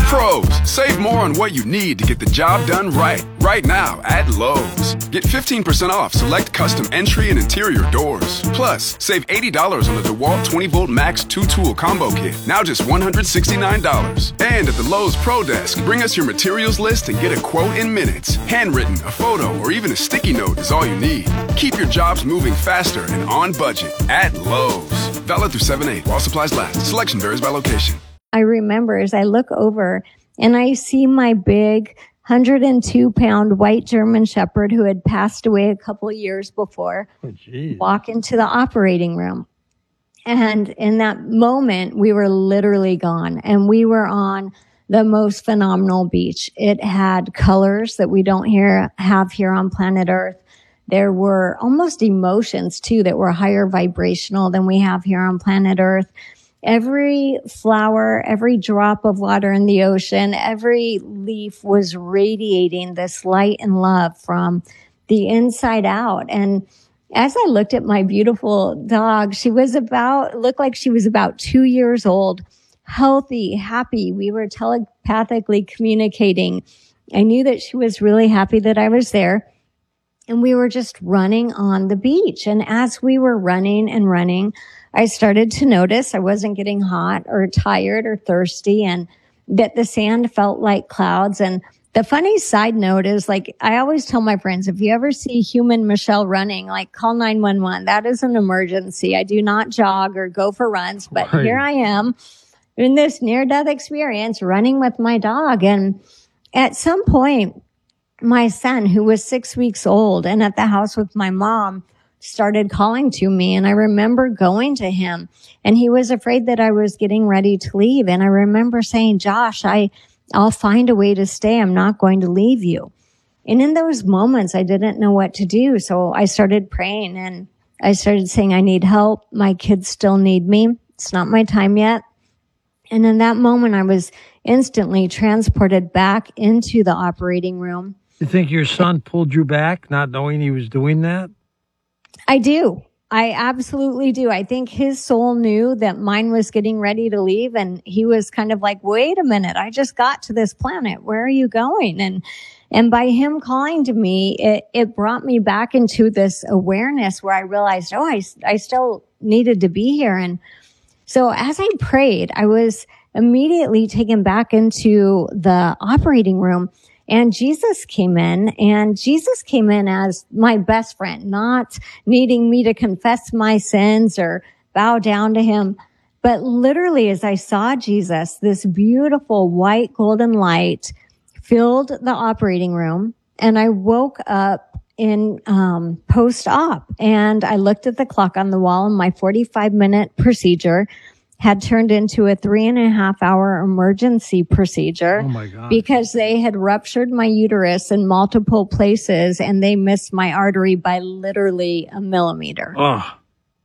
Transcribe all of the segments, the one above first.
Pros, save more on what you need to get the job done right. Right now at Lowe's. Get 15% off select custom entry and interior doors. Plus, save $80 on the DeWalt 20-volt Max 2-tool combo kit. Now just $169. And at the Lowe's Pro Desk, bring us your materials list and get a quote in minutes. Handwritten, a photo, or even a sticky note is all you need. Keep your jobs moving faster and on budget at Lowe's. Valid through 7/8 while supplies last. Selection varies by location. I remember as I look over and I see my big 102-pound white German Shepherd who had passed away a couple of years before walk into the operating room. And in that moment, we were literally gone. And we were on the most phenomenal beach. It had colors that we don't have here on planet Earth. There were almost emotions, too, that were higher vibrational than we have here on planet Earth. Every flower, every drop of water in the ocean, every leaf was radiating this light and love from the inside out. And as I looked at my beautiful dog, looked like she was about 2 years old, healthy, happy. We were telepathically communicating. I knew that she was really happy that I was there. And we were just running on the beach. And as we were running and running, I started to notice I wasn't getting hot or tired or thirsty, and that the sand felt like clouds. And the funny side note is, like, I always tell my friends, if you ever see human Michelle running, like, call 911. That is an emergency. I do not jog or go for runs, but Here I am in this near-death experience running with my dog. And at some point, my son, who was 6 weeks old and at the house with my mom, started calling to me. And I remember going to him, and he was afraid that I was getting ready to leave. And I remember saying, Josh, I'll find a way to stay. I'm not going to leave you. And in those moments, I didn't know what to do. So I started praying, and I started saying, I need help. My kids still need me. It's not my time yet. And in that moment, I was instantly transported back into the operating room. You think your son pulled you back, not knowing he was doing that? I do. I absolutely do. I think his soul knew that mine was getting ready to leave, and he was kind of like, wait a minute, I just got to this planet. Where are you going? And by him calling to me, it brought me back into this awareness where I realized, I still needed to be here. And so as I prayed, I was immediately taken back into the operating room. And Jesus came in as my best friend, not needing me to confess my sins or bow down to him. But literally, as I saw Jesus, this beautiful white golden light filled the operating room. And I woke up in post-op, and I looked at the clock on the wall, and my 45-minute procedure had turned into a 3.5-hour emergency procedure. Oh my God. Because they had ruptured my uterus in multiple places, and they missed my artery by literally a millimeter. Oh,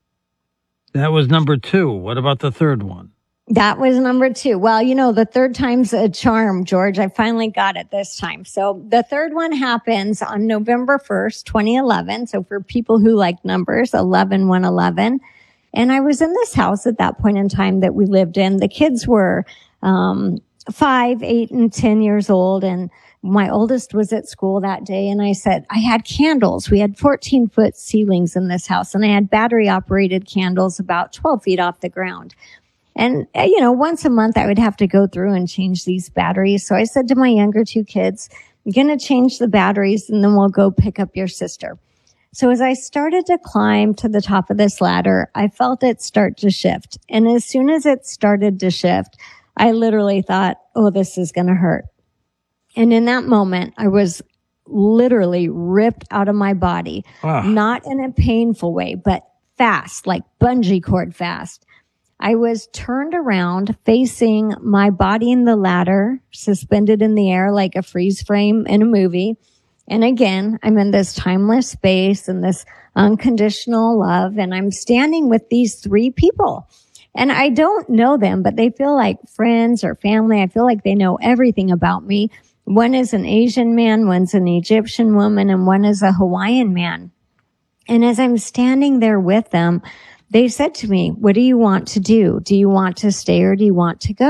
that was number 2. What about the third one? That was number 2. Well, the third time's a charm, George. I finally got it this time. So the third one happens on November 1st, 2011. So for people who like numbers, 11/111. And I was in this house at that point in time that we lived in. The kids were 5, 8, and 10 years old. And my oldest was at school that day. And I said, I had candles. We had 14-foot ceilings in this house. And I had battery-operated candles about 12 feet off the ground. And, once a month I would have to go through and change these batteries. So I said to my younger 2 kids, I'm going to change the batteries, and then we'll go pick up your sister. So as I started to climb to the top of this ladder, I felt it start to shift. And as soon as it started to shift, I literally thought, oh, this is going to hurt. And in that moment, I was literally ripped out of my body, not in a painful way, but fast, like bungee cord fast. I was turned around facing my body in the ladder, suspended in the air like a freeze frame in a movie. And again, I'm in this timeless space and this unconditional love, and I'm standing with these 3 people. And I don't know them, but they feel like friends or family. I feel like they know everything about me. One is an Asian man, one's an Egyptian woman, and one is a Hawaiian man. And as I'm standing there with them, they said to me, what do you want to do? Do you want to stay or do you want to go?